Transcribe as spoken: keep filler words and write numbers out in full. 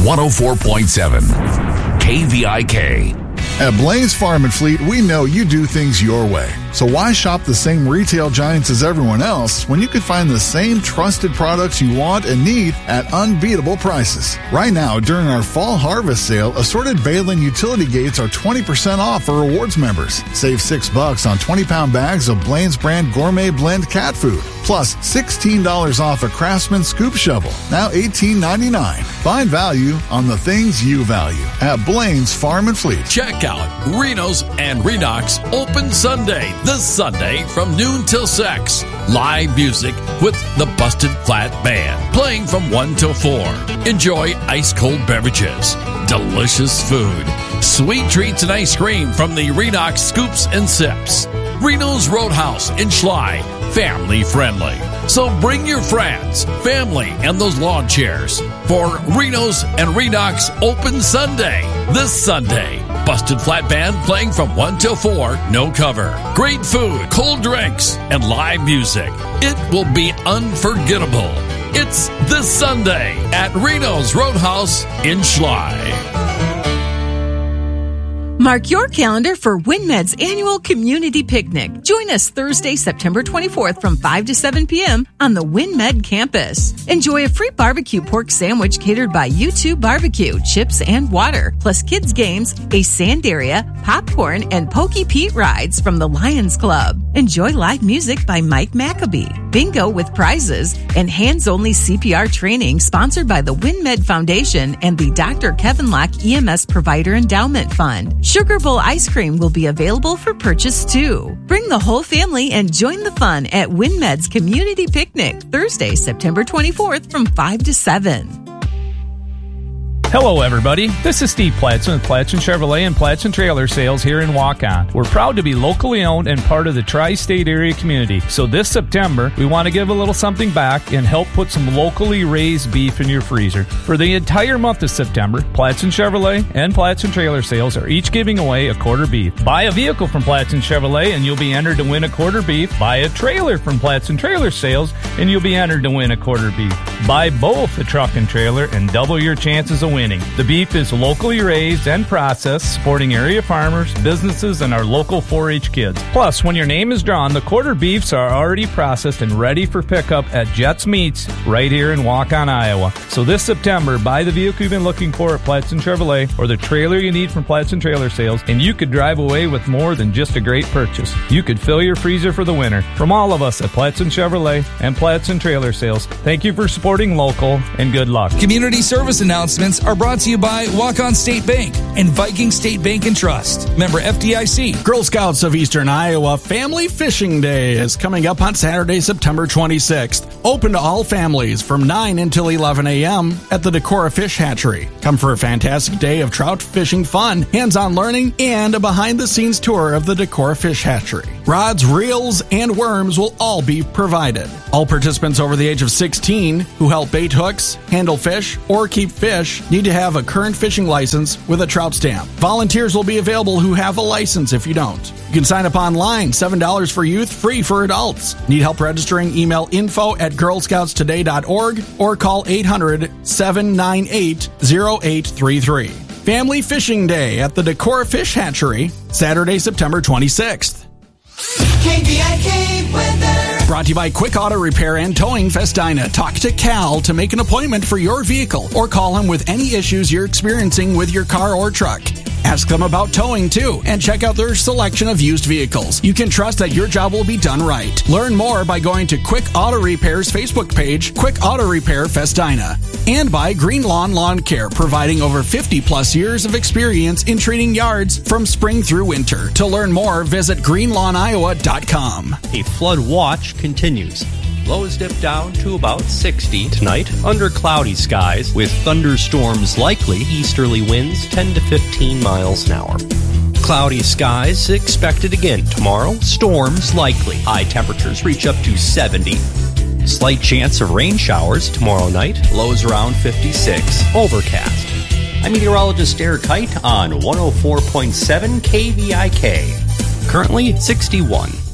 one oh four point seven K V I K. At Blain's Farm and Fleet, we know you do things your way. So why shop the same retail giants as everyone else when you can find the same trusted products you want and need at unbeatable prices? Right now, during our fall harvest sale, assorted Balin utility gates are twenty percent off for rewards members. Save six bucks on twenty-pound bags of Blain's brand gourmet blend cat food. Plus sixteen dollars off a Craftsman scoop shovel, now eighteen ninety-nine. Find value on the things you value at Blain's Farm and Fleet. Check out Reno's and Redox open Sunday, this Sunday from noon till six. Live music with the Busted Flat Band playing from one till four. Enjoy ice cold beverages, delicious food, sweet treats and ice cream from the Redox Scoops and Sips. Reno's Roadhouse in Schley, family friendly. So bring your friends, family, and those lawn chairs for Reno's and Redox Open Sunday, this Sunday. Busted Flat Band playing from one till four, no cover. Great food, cold drinks, and live music. It will be unforgettable. It's this Sunday at Reno's Roadhouse in Schley. Mark your calendar for WinMed's annual community picnic. Join us Thursday, September twenty-fourth from five to seven p.m. on the WinMed campus. Enjoy a free barbecue pork sandwich catered by U two Barbecue, chips and water, plus kids games, a sand area, popcorn, and Pokey Pete rides from the Lions Club. Enjoy live music by Mike Maccabee, bingo with prizes, and hands-only C P R training sponsored by the WinMed Foundation and the Doctor Kevin Locke E M S Provider Endowment Fund. Sugar Bowl ice cream will be available for purchase too. Bring the whole family and join the fun at WinMed's Community Picnic, Thursday, September twenty-fourth from five to seven. Hello, everybody. This is Steve Platson with Platson Chevrolet and Platson Trailer Sales here in Waukon. We're proud to be locally owned and part of the tri-state area community. So this September, we want to give a little something back and help put some locally raised beef in your freezer. For the entire month of September, Platson Chevrolet and Platson Trailer Sales are each giving away a quarter beef. Buy a vehicle from Platson Chevrolet and you'll be entered to win a quarter beef. Buy a trailer from Platson Trailer Sales and you'll be entered to win a quarter beef. Buy both a truck and trailer and double your chances of winning. The beef is locally raised and processed, supporting area farmers, businesses, and our local four H kids. Plus, when your name is drawn, the quarter beefs are already processed and ready for pickup at Jets Meats right here in Waukon, Iowa. So this September, buy the vehicle you've been looking for at Platson Chevrolet or the trailer you need from Platson Trailer Sales, and you could drive away with more than just a great purchase. You could fill your freezer for the winter. From all of us at Platson Chevrolet and Platson Trailer Sales, thank you for supporting local, and good luck. Community service announcements are brought to you by Waukon State Bank and Viking State Bank and Trust. Member F D I C. Girl Scouts of Eastern Iowa Family Fishing Day is coming up on Saturday, September twenty-sixth. Open to all families from nine until eleven a.m. at the Decorah Fish Hatchery. Come for a fantastic day of trout fishing fun, hands-on learning, and a behind-the-scenes tour of the Decorah Fish Hatchery. Rods, reels, and worms will all be provided. All participants over the age of sixteen who help bait hooks, handle fish, or keep fish need to have a current fishing license with a trout stamp. Volunteers will be available who have a license if you don't. You can sign up online, seven dollars for youth, free for adults. Need help registering? Email info at girl scouts today dot org or call eight hundred, seven nine eight, zero eight three three. Family Fishing Day at the Decorah Fish Hatchery, Saturday, September twenty-sixth. K V I K weather. Brought to you by Quick Auto Repair and Towing Festina. Talk to Cal to make an appointment for your vehicle or call him with any issues you're experiencing with your car or truck. Ask them about towing too and check out their selection of used vehicles. You can trust that your job will be done right. Learn more by going to Quick Auto Repair's Facebook page, Quick Auto Repair Festina. And by Green Lawn Lawn Care, providing over fifty plus years of experience in treating yards from spring through winter. To learn more, visit green lawn iowa dot com. A flood watch continues. Lows dip down to about sixty tonight under cloudy skies with thunderstorms likely, easterly winds ten to fifteen miles an hour. Cloudy skies expected again tomorrow, storms likely. High temperatures reach up to seventy. Slight chance of rain showers tomorrow night, lows around fifty-six, overcast. I'm meteorologist Eric Height on one oh four point seven K V I K. Currently at sixty-one.